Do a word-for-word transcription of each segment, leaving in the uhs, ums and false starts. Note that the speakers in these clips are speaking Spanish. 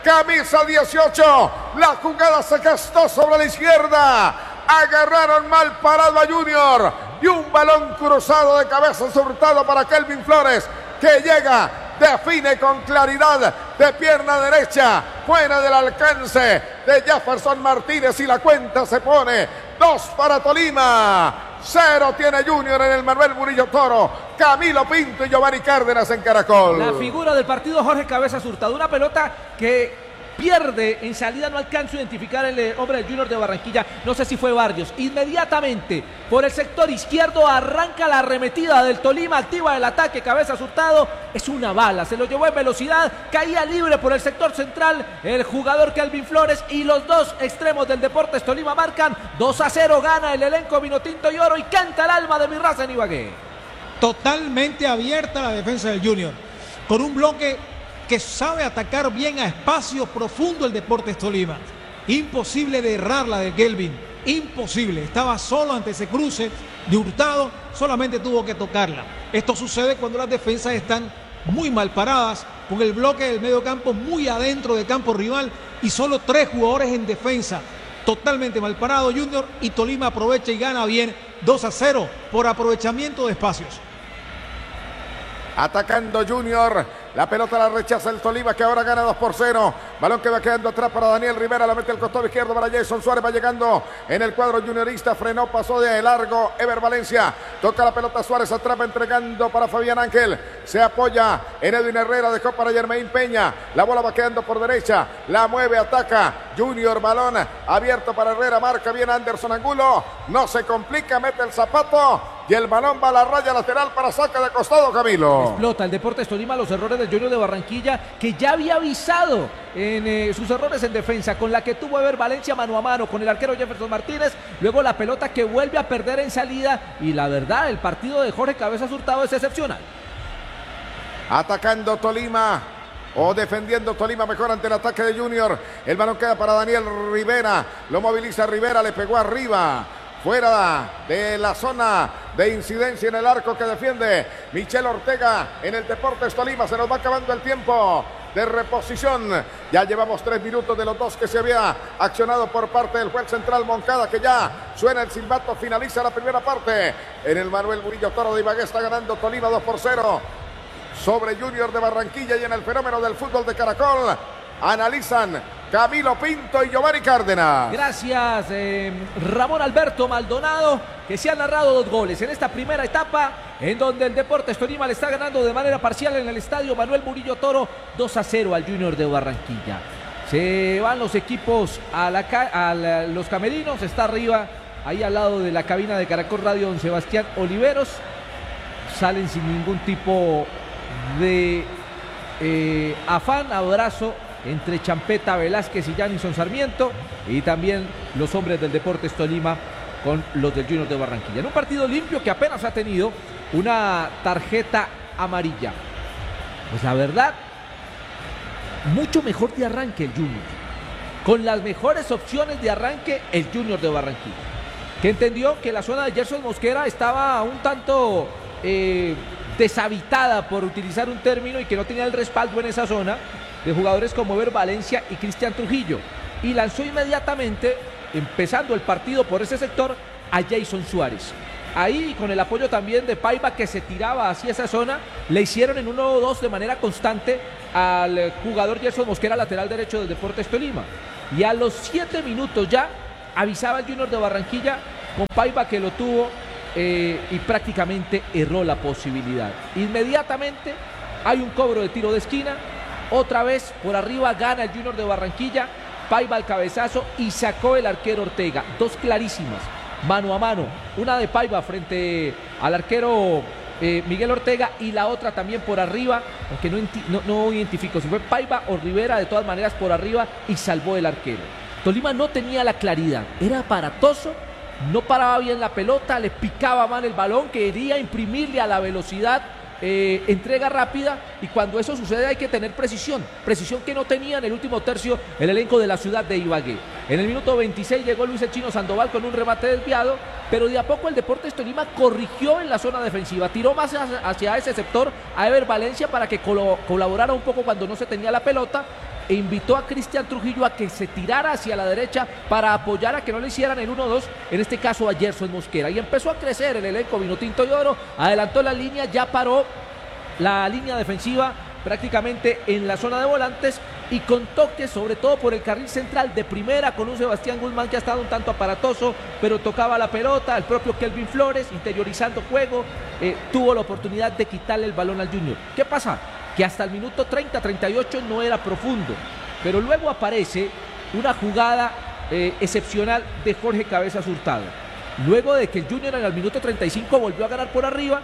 camisa dieciocho. La jugada se gastó sobre la izquierda. Agarraron mal parado a Junior. Y un balón cruzado de cabeza surtado para Kelvin Flores, que llega, define con claridad de pierna derecha, fuera del alcance de Jefferson Martínez, y la cuenta se pone dos para Tolima. Cero tiene Junior en el Manuel Murillo Toro. Camilo Pinto y Giovanni Cárdenas en Caracol. La figura del partido, Jorge Cabezas Hurtado. Una pelota que pierde en salida, no alcanzo a identificar el eh, hombre del Junior de Barranquilla, no sé si fue Barrios. Inmediatamente por el sector izquierdo arranca la arremetida del Tolima, activa el ataque. Cabezas Hurtado es una bala, se lo llevó en velocidad, caía libre por el sector central el jugador Kelvin Flores, y los dos extremos del Deportes Tolima marcan dos a cero. Gana el elenco vinotinto y oro y canta el alma de mi raza en Ibagué. Totalmente abierta la defensa del Junior, con un bloque que sabe atacar bien a espacio profundo el Deportes Tolima. Imposible de errar la de Kelvin, imposible. Estaba solo ante ese cruce de Hurtado, solamente tuvo que tocarla. Esto sucede cuando las defensas están muy mal paradas, con el bloque del medio campo muy adentro del campo rival y solo tres jugadores en defensa. Totalmente mal parado Junior, y Tolima aprovecha y gana bien dos a cero por aprovechamiento de espacios. Atacando Junior, la pelota la rechaza el Tolima, que ahora gana dos por cero. Balón que va quedando atrás para Daniel Rivera, la mete al costado izquierdo para Jason Suárez, va llegando en el cuadro juniorista, frenó, pasó de largo Ever Valencia, toca la pelota Suárez, atrapa entregando para Fabián Ángel, se apoya en Edwin Herrera, dejó para Germain Peña, la bola va quedando por derecha, la mueve, ataca Junior, balón abierto para Herrera, marca bien Anderson Angulo, no se complica, mete el zapato y el balón va a la raya lateral para saque de costado. Camilo. Explota el Deportes Tolima los errores del Junior de Barranquilla, que ya había avisado en eh, sus errores en defensa, con la que tuvo Ever Valencia mano a mano con el arquero Jefferson Martínez, luego la pelota que vuelve a perder en salida, y la verdad el partido de Jorge Cabezas Hurtado es excepcional. Atacando Tolima, o defendiendo Tolima mejor ante el ataque de Junior, el balón queda para Daniel Rivera, lo moviliza Rivera, le pegó arriba, fuera de la zona de incidencia en el arco que defiende Michel Ortega en el Deportes Tolima. Se nos va acabando el tiempo de reposición. Ya llevamos tres minutos de los dos que se había accionado por parte del juez central Moncada, que ya suena el silbato, finaliza la primera parte. En el Manuel Murillo Toro de Ibagué está ganando Tolima dos por cero sobre Junior de Barranquilla, y en el fenómeno del fútbol de Caracol analizan Camilo Pinto y Giovanni Cárdenas. Gracias eh, Ramón Alberto Maldonado, que se han narrado dos goles en esta primera etapa, en donde el Deportes Tolima le está ganando de manera parcial en el estadio Manuel Murillo Toro dos a cero al Junior de Barranquilla. Se van los equipos a, la, a la, los camerinos, está arriba, ahí al lado de la cabina de Caracol Radio, don Sebastián Oliveros. Salen sin ningún tipo de eh, afán, abrazo entre Champeta Velázquez y Janison Sarmiento, y también los hombres del Deportes Tolima con los del Junior de Barranquilla. En un partido limpio que apenas ha tenido una tarjeta amarilla. Pues la verdad, mucho mejor de arranque el Junior. Con las mejores opciones de arranque el Junior de Barranquilla, que entendió que la zona de Gerson Mosquera estaba un tanto eh, deshabitada, por utilizar un término, y que no tenía el respaldo en esa zona de jugadores como Ever Valencia y Cristian Trujillo, y lanzó inmediatamente, empezando el partido por ese sector, a Jason Suárez. Ahí, con el apoyo también de Paiva, que se tiraba hacia esa zona, le hicieron en uno o dos de manera constante al jugador Gerson Mosquera, lateral derecho del Deportes Tolima. Y a los siete minutos ya avisaba el Junior de Barranquilla con Paiva, que lo tuvo eh, y prácticamente erró la posibilidad. Inmediatamente hay un cobro de tiro de esquina. Otra vez por arriba gana el Junior de Barranquilla, Paiva al cabezazo y sacó el arquero Ortega. Dos clarísimas, mano a mano, una de Paiva frente al arquero eh, Miguel Ortega, y la otra también por arriba, aunque no, no, no identifico si fue Paiva o Rivera, de todas maneras por arriba, y salvó el arquero. Tolima no tenía la claridad, era aparatoso, no paraba bien la pelota, le picaba mal el balón, quería imprimirle a la velocidad Eh, entrega rápida, y cuando eso sucede hay que tener precisión, precisión que no tenía en el último tercio el elenco de la ciudad de Ibagué. En el minuto veintiséis llegó Luis el Chino Sandoval con un remate desviado, pero de a poco el Deportes Tolima corrigió en la zona defensiva, tiró más hacia ese sector a Ever Valencia para que col- colaborara un poco cuando no se tenía la pelota, e invitó a Cristian Trujillo a que se tirara hacia la derecha para apoyar a que no le hicieran el uno dos, en este caso a Gerson Mosquera. Y empezó a crecer el elenco vinotinto y oro, adelantó la línea, ya paró la línea defensiva prácticamente en la zona de volantes y con toques sobre todo por el carril central de primera con un Sebastián Guzmán que ha estado un tanto aparatoso, pero tocaba la pelota, el propio Kelvin Flores interiorizando juego, eh, tuvo la oportunidad de quitarle el balón al Junior. ¿Qué pasa? Que hasta el minuto treinta, treinta y ocho no era profundo, pero luego aparece una jugada eh, excepcional de Jorge Cabezas Hurtado, luego de que el Junior en el minuto treinta y cinco volvió a ganar por arriba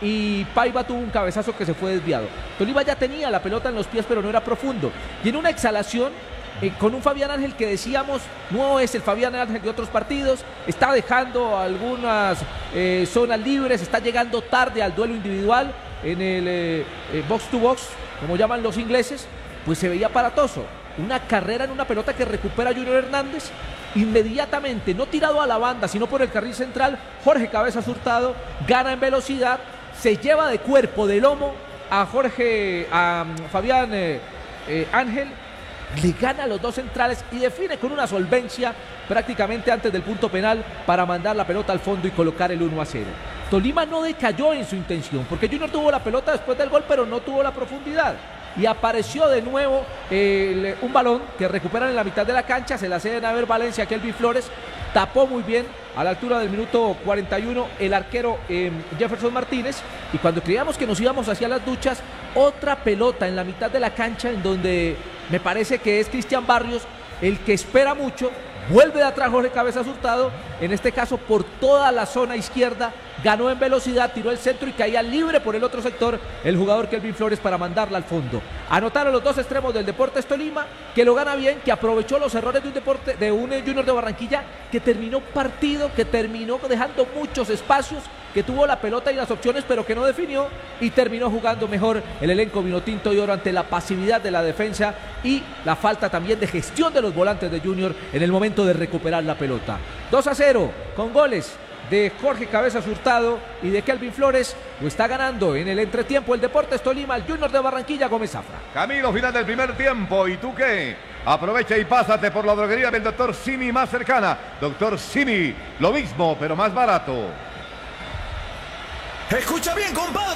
y Paiva tuvo un cabezazo que se fue desviado. Tolima ya tenía la pelota en los pies, pero no era profundo. Y en una exhalación, eh, con un Fabián Ángel que decíamos, no es el Fabián Ángel de otros partidos, está dejando algunas eh, zonas libres, está llegando tarde al duelo individual en el eh, eh, box to box, como llaman los ingleses, pues se veía aparatoso. Una carrera en una pelota que recupera Junior Hernández, inmediatamente, no tirado a la banda, sino por el carril central, Jorge Cabezas Hurtado gana en velocidad, se lleva de cuerpo, de lomo a Jorge, a Fabián eh, eh, Ángel, le gana a los dos centrales y define con una solvencia prácticamente antes del punto penal para mandar la pelota al fondo y colocar el uno a cero. Tolima no decayó en su intención, porque Junior tuvo la pelota después del gol, pero no tuvo la profundidad. Y apareció de nuevo eh, un balón que recuperan en la mitad de la cancha, se la ceden a ver Valencia, Kelvin Flores, tapó muy bien a la altura del minuto cuarenta y uno el arquero eh, Jefferson Martínez, y cuando creíamos que nos íbamos hacia las duchas, otra pelota en la mitad de la cancha en donde me parece que es Cristian Barrios el que espera mucho, vuelve de atrás Jorge Cabezas Hurtado, en este caso por toda la zona izquierda, ganó en velocidad, tiró el centro y caía libre por el otro sector el jugador Kelvin Flores para mandarla al fondo. Anotaron los dos extremos del Deportes Tolima, que lo gana bien, que aprovechó los errores de un deporte, de un Junior de Barranquilla, que terminó partido, que terminó dejando muchos espacios, que tuvo la pelota y las opciones, pero que no definió, y terminó jugando mejor el elenco vinotinto y oro ante la pasividad de la defensa y la falta también de gestión de los volantes de Junior en el momento de recuperar la pelota. dos a cero, con goles de Jorge Cabezas Hurtado y de Kelvin Flores, lo está ganando en el entretiempo el Deportes Tolima, el Junior de Barranquilla, Gómez Zafra. Camilo, final del primer tiempo, ¿y tú qué? Aprovecha y pásate por la droguería del doctor Simi más cercana. doctor Simi, lo mismo, pero más barato. Escucha bien, compadre.